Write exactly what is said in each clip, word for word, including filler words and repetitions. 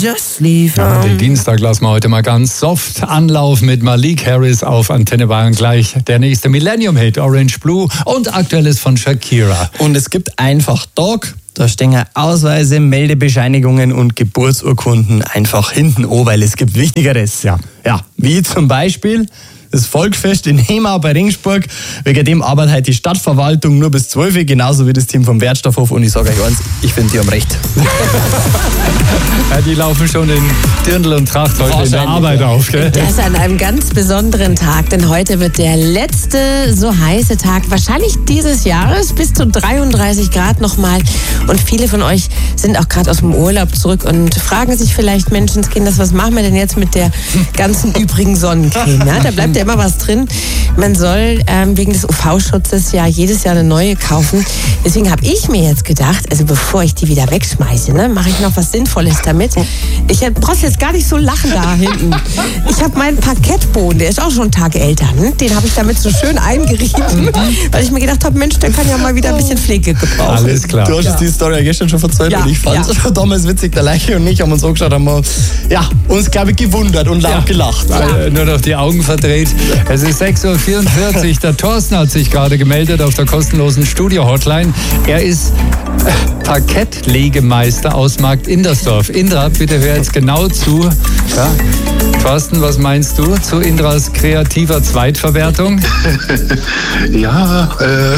Just leave Ja, den Dienstag lassen wir heute mal ganz soft anlaufen mit Malik Harris auf Antenne Bayern. Gleich der nächste Millennium-Hit, Orange Blue, und aktuelles von Shakira. Und es gibt einfach Tag, da stehen Ausweise, Meldebescheinigungen und Geburtsurkunden einfach hinten an, weil es gibt Wichtigeres. Ja. Ja, wie zum Beispiel das Volksfest in Hemau bei Ringsburg. Wegen dem arbeitet heute die Stadtverwaltung nur bis zwölf Uhr, genauso wie das Team vom Wertstoffhof. Und ich sage euch eins, ich finde, die haben recht. Ja, die laufen schon in Dirndl und Tracht heute in der Arbeit auf, gell? Das an einem ganz besonderen Tag, denn heute wird der letzte so heiße Tag wahrscheinlich dieses Jahres, bis zu dreiunddreißig Grad nochmal. Und viele von euch sind auch gerade aus dem Urlaub zurück und fragen sich vielleicht, Menschenskinders, was machen wir denn jetzt mit der ganzen übrigen Sonnencreme? Ja, da bleibt ja immer was drin. Man soll ähm, wegen des U V-Schutzes ja jedes Jahr eine neue kaufen. Deswegen habe ich mir jetzt gedacht, also bevor ich die wieder wegschmeiße, ne, mache ich noch was Sinnvolles damit. Ich brauchst jetzt gar nicht so lachen da hinten. Ich habe meinen Parkettboden, der ist auch schon einen Tag älter. Ne? Den habe ich damit so schön eingerieben, weil ich mir gedacht habe, Mensch, der kann ja mal wieder ein bisschen Pflege gebrauchen. Alles klar. Du hast Ja. uns die Story ja gestern schon erzählt, Ja, und ich fand es ja. damals witzig. Der Leiche und ich haben uns angeschaut, haben wir, ja, uns, glaube ich, gewundert und laut Ja. gelacht. Äh, nur noch die Augen verdreht. Es ist sechs Uhr vierundvierzig. Der Thorsten hat sich gerade gemeldet auf der kostenlosen Studio-Hotline. Er ist äh, Parkettlegemeister aus Markt Indersdorf. Indra, bitte hör jetzt genau zu. Ja. Thorsten, was meinst du zu Indras kreativer Zweitverwertung? Ja, äh,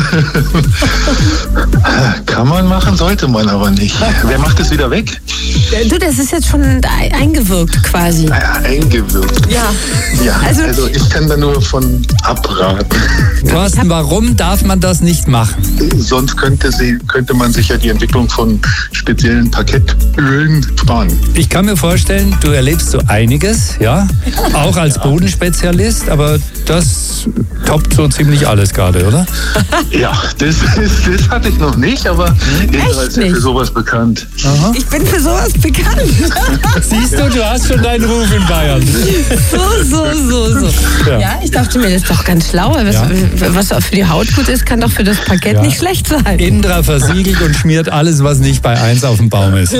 kann man machen, sollte man aber nicht. Wer macht es wieder weg? Du, das ist jetzt schon eingewirkt quasi. Naja, eingewirkt. Ja. Ja, Also- also, ich kann da nur von abraten. Thorsten, warum darf man das nicht machen? Sonst könnte, sie, könnte man sich ja die Entwicklung von speziellen Parkettölen sparen. Ich kann mir vorstellen, du erlebst so einiges, ja, auch als Bodenspezialist, aber das toppt so ziemlich alles gerade, oder? Ja, das, ist, das hatte ich noch nicht, aber Indra ist ja nicht? für sowas bekannt. Ich bin für sowas bekannt. Siehst du, du hast schon deinen Ruf in Bayern. So, so, so, so. Ja. Ja, ich dachte mir, das ist doch ganz schlau. Was, Ja. was auch für die Haut gut ist, kann doch für das Parkett Ja. nicht schlecht sein. Indra versiegelt und schmiert alles, was nicht bei eins auf dem Baum ist.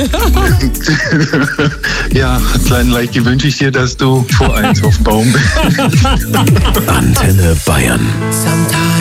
Ja, kleinen Leichi, wünsche ich dir, dass du vor eins auf dem Baum bist. Antenne Bayern. Sometimes